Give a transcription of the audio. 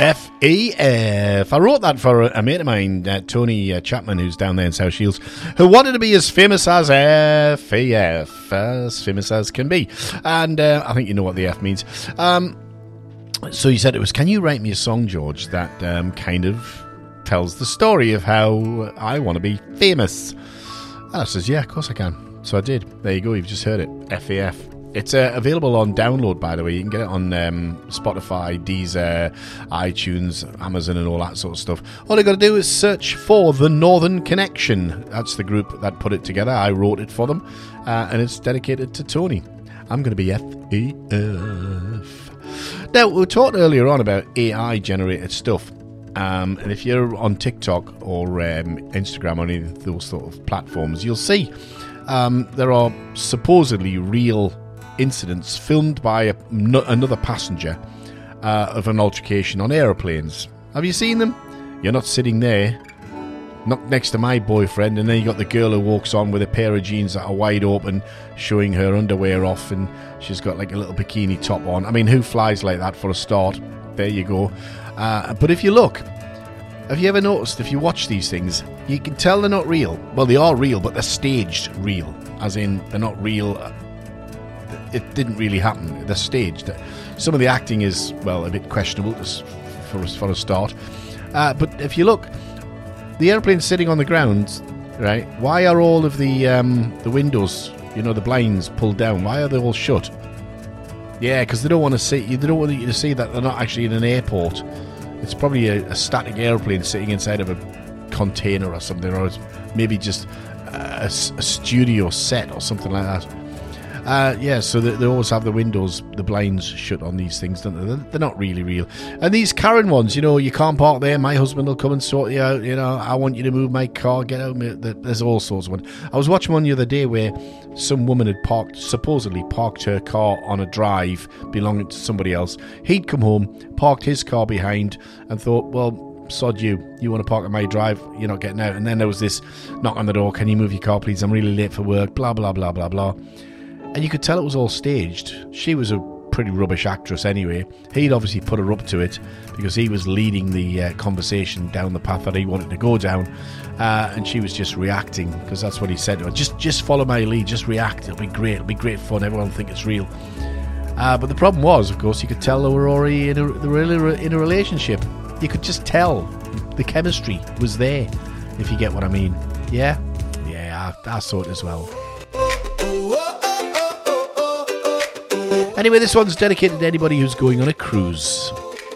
FEF. I wrote that for a mate of mine, Tony Chapman, who's down there in South Shields, who wanted to be as famous as FEF, as famous as can be. And I think you know what the F means. So he said it was, can you write me a song, George, that kind of tells the story of how I want to be famous? And I says, yeah, of course I can. So I did. There you go, you've just heard it. FEF. It's available on download, by the way. You can get it on Spotify, Deezer, iTunes, Amazon, and all that sort of stuff. All you got to do is search for The Northern Connection. That's the group that put it together. I wrote it for them, and it's dedicated to Tony. I'm going to be FEF. Now, we were talking earlier on about AI-generated stuff. And if you're on TikTok or Instagram or any of those sort of platforms, you'll see there are supposedly real incidents filmed by another passenger of an altercation on aeroplanes. Have you seen them? You're not sitting there, not next to my boyfriend, and then you got the girl who walks on with a pair of jeans that are wide open, showing her underwear off, and she's got like a little bikini top on. I mean, who flies like that for a start? There you go. But if you look, have you ever noticed, if you watch these things, you can tell they're not real. Well, they are real, but they're staged real. As in, they're not real. It didn't really happen. They're staged. Some of the acting is, well, a bit questionable for a start. But if you look, the airplane's sitting on the ground, right? Why are all of the windows, the blinds pulled down? Why are they all shut? Yeah, because they don't want to see. They don't want you to see that they're not actually in an airport. It's probably a static airplane sitting inside of a container or something, or it's maybe just a studio set or something like that. So they always have the windows, the blinds shut on these things, don't they? They're not really real. And these Karen ones, you can't park there. My husband will come and sort you out. I want you to move my car. Get out. There's all sorts of ones. I was watching one the other day where some woman had supposedly parked her car on a drive belonging to somebody else. He'd come home, parked his car behind, and thought, well, sod you want to park at my drive, you're not getting out. And then there was this knock on the door, can you move your car please, I'm really late for work, blah blah blah blah blah. And you could tell it was all staged. She was a pretty rubbish actress anyway. He'd obviously put her up to it because he was leading the conversation down the path that he wanted to go down, and she was just reacting because that's what he said to her. Just follow my lead, just react, it'll be great fun, everyone will think it's real. But the problem was, of course, you could tell they were already in a relationship. You could just tell the chemistry was there, if you get what I mean. Yeah, I saw it as well. Anyway, this one's dedicated to anybody who's going on a cruise.